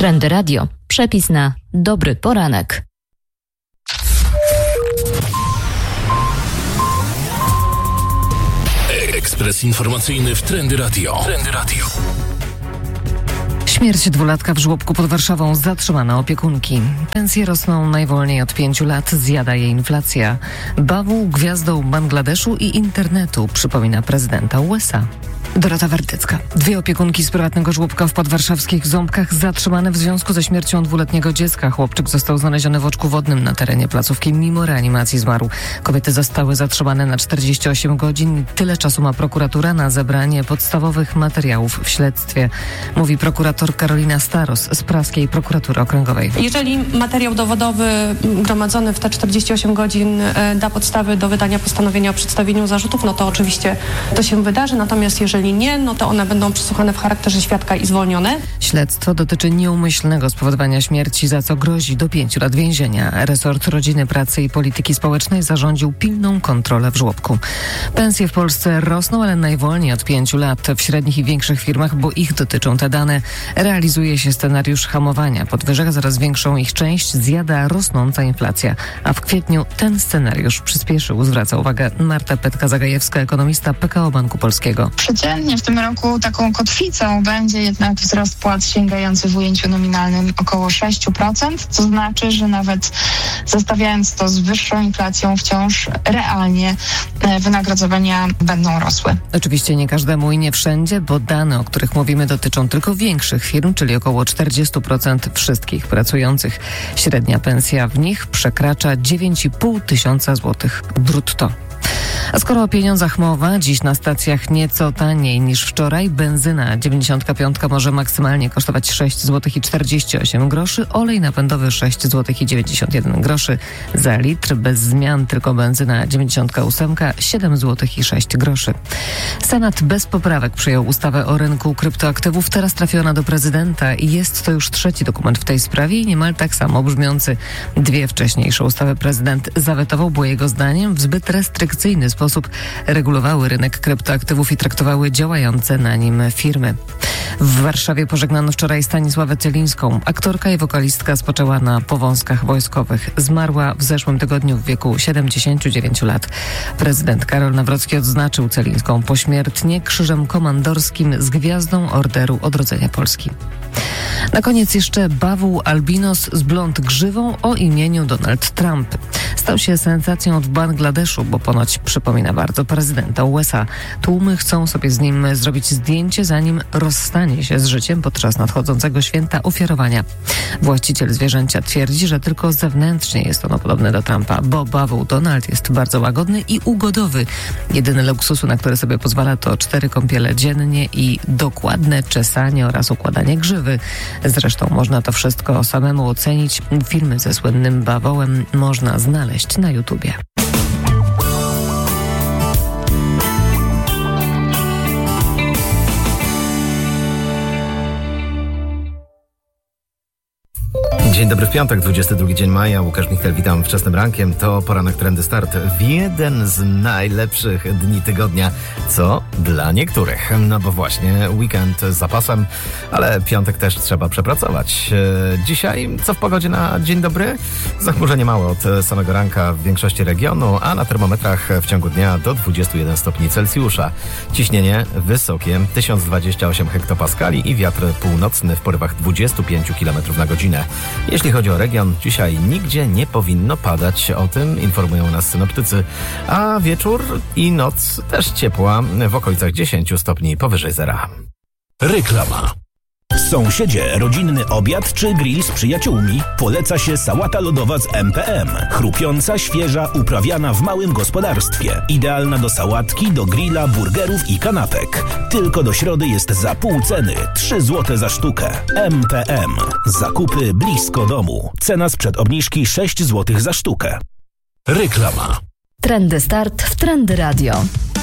Trendy Radio. Przepis na dobry poranek. Ekspres informacyjny w Trendy Radio. Śmierć dwulatka w żłobku pod Warszawą, zatrzymane opiekunki. Pensje rosną najwolniej od 5 lat, zjada je inflacja. Bawu gwiazdą Bangladeszu i internetu, przypomina prezydenta USA. Dorota Werdycka. 2 opiekunki z prywatnego żłobka w podwarszawskich Ząbkach zatrzymane w związku ze śmiercią 2-letniego dziecka. Chłopczyk został znaleziony w oczku wodnym na terenie placówki, mimo reanimacji zmarł. Kobiety zostały zatrzymane na 48 godzin. Tyle czasu ma prokuratura na zebranie podstawowych materiałów w śledztwie, mówi prokurator Karolina Staros z Praskiej Prokuratury Okręgowej. Jeżeli materiał dowodowy gromadzony w te 48 godzin da podstawy do wydania postanowienia o przedstawieniu zarzutów, no to oczywiście to się wydarzy. Natomiast jeżeli nie, no to one będą przesłuchane w charakterze świadka i zwolnione. Śledztwo dotyczy nieumyślnego spowodowania śmierci, za co grozi do 5 lat więzienia. Resort Rodziny, Pracy i Polityki Społecznej zarządził pilną kontrolę w żłobku. Pensje w Polsce rosną, ale najwolniej od 5 lat. W średnich i większych firmach, bo ich dotyczą te dane, realizuje się scenariusz hamowania podwyżek, zaraz większą ich część zjada rosnąca inflacja. A w kwietniu ten scenariusz przyspieszył, zwraca uwagę Marta Petka-Zagajewska, ekonomista PKO Banku Polskiego. Przeciętnie w tym roku taką kotwicą będzie jednak wzrost płac sięgający w ujęciu nominalnym około 6%, co znaczy, że nawet zestawiając to z wyższą inflacją, wciąż realnie wynagrodzenia będą rosły. Oczywiście nie każdemu i nie wszędzie, bo dane, o których mówimy, dotyczą tylko większych firm, czyli około 40% wszystkich pracujących. Średnia pensja w nich przekracza 9,5 tysiąca złotych brutto. A skoro o pieniądzach mowa, dziś na stacjach nieco taniej niż wczoraj. Benzyna 95 może maksymalnie kosztować 6,48 zł, olej napędowy 6,91 zł za litr. Bez zmian tylko benzyna 98 7,06 zł. Senat bez poprawek przyjął ustawę o rynku kryptoaktywów. Teraz trafi ona do prezydenta i jest to już 3. dokument w tej sprawie i niemal tak samo brzmiący. 2 wcześniejsze ustawy prezydent zawetował, bo jego zdaniem w zbyt restrykcyjny sposób regulowały rynek kryptoaktywów i traktowały działające na nim firmy. W Warszawie pożegnano wczoraj Stanisławę Celińską. Aktorka i wokalistka spoczęła na powązkach wojskowych. Zmarła w zeszłym tygodniu w wieku 79 lat. Prezydent Karol Nawrocki odznaczył Celińską pośmiertnie Krzyżem Komandorskim z Gwiazdą Orderu Odrodzenia Polski. Na koniec jeszcze bawu albinos z blond grzywą o imieniu Donald Trump. Stał się sensacją w Bangladeszu, bo ponoć przypomina bardzo prezydenta USA. Tłumy chcą sobie z nim zrobić zdjęcie, zanim rozstanie się z życiem podczas nadchodzącego święta ofiarowania. Właściciel zwierzęcia twierdzi, że tylko zewnętrznie jest ono podobne do Trumpa, bo bawu Donald jest bardzo łagodny i ugodowy. Jedyny luksusu, na który sobie pozwala, to 4 kąpiele dziennie i dokładne czesanie oraz układanie grzywy. Zresztą można to wszystko samemu ocenić. Filmy ze słynnym bawołem można znaleźć na YouTubie. Dzień dobry, w piątek, 22 dzień maja. Łukasz Michel, witam wczesnym rankiem. To poranek Trendy Start w jeden z najlepszych dni tygodnia, co dla niektórych. No bo właśnie weekend z zapasem, ale piątek też trzeba przepracować. Dzisiaj co w pogodzie na dzień dobry? Zachmurzenie małe od samego ranka w większości regionu, a na termometrach w ciągu dnia do 21 stopni Celsjusza. Ciśnienie wysokie 1028 hektopaskali i wiatr północny w porywach 25 km na godzinę. Jeśli chodzi o region, dzisiaj nigdzie nie powinno padać, o tym informują nas synoptycy, a wieczór i noc też ciepła, w okolicach 10 stopni powyżej zera. Reklama. Sąsiedzie, rodzinny obiad czy grill z przyjaciółmi? Poleca się sałata lodowa z MPM. Chrupiąca, świeża, uprawiana w małym gospodarstwie. Idealna do sałatki, do grilla, burgerów i kanapek. Tylko do środy jest za pół ceny. 3 zł za sztukę. MPM. Zakupy blisko domu. Cena sprzed obniżki 6 zł za sztukę. Reklama. Trendy Start w Trendy Radio.